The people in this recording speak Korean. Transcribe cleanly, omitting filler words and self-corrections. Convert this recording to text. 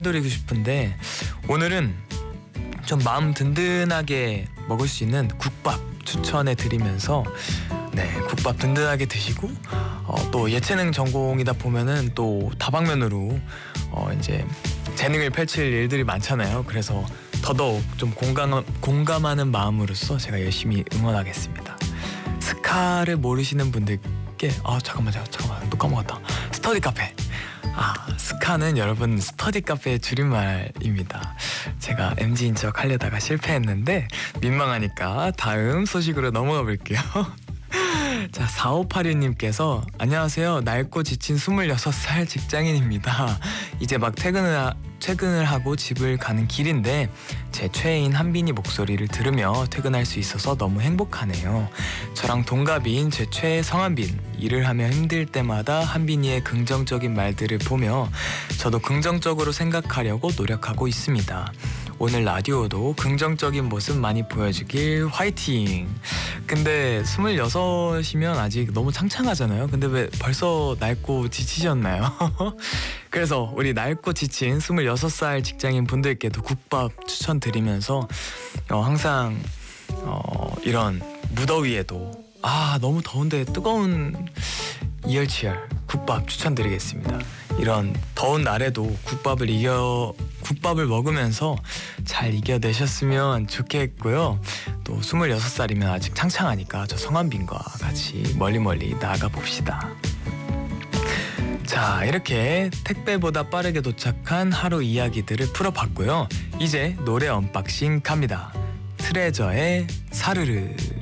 드리고 싶은데 오늘은 좀 마음 든든하게 먹을 수 있는 국밥 추천해 드리면서 국밥 든든하게 드시고 또 예체능 전공이다 보면은 또 다방면으로 이제 재능을 펼칠 일들이 많잖아요. 그래서 더더욱 좀 공감하는 마음으로써 제가 열심히 응원하겠습니다. 스카를 모르시는 분들께 잠깐만 또 까먹었다. 스터디 카페. 스카는 여러분 스터디 카페의 줄임말입니다. 제가 MZ인 척 하려다가 실패했는데 민망하니까 다음 소식으로 넘어가 볼게요. 자, 4582님께서 안녕하세요. 낡고 지친 26살 직장인입니다. 이제 막 퇴근을 하고 집을 가는 길인데 제 최애인 한빈이 목소리를 들으며 퇴근할 수 있어서 너무 행복하네요. 저랑 동갑인 제 최애 성한빈, 일을 하며 힘들 때마다 한빈이의 긍정적인 말들을 보며 저도 긍정적으로 생각하려고 노력하고 있습니다. 오늘 라디오도 긍정적인 모습 많이 보여주길 화이팅! 근데 26이면 아직 너무 창창하잖아요. 근데 왜 벌써 낡고 지치셨나요? 그래서 우리 낡고 지친 26살 직장인 분들께도 국밥 추천드리면서 항상 이런 무더위에도 너무 더운데 뜨거운 이열치열 국밥 추천드리겠습니다. 이런 더운 날에도 국밥을 먹으면서 잘 이겨내셨으면 좋겠고요. 또 26살이면 아직 창창하니까 저 성한빈과 같이 멀리 나아가 봅시다. 자, 이렇게 택배보다 빠르게 도착한 하루 이야기들을 풀어봤고요. 이제 노래 언박싱 갑니다. 트레저의 사르르.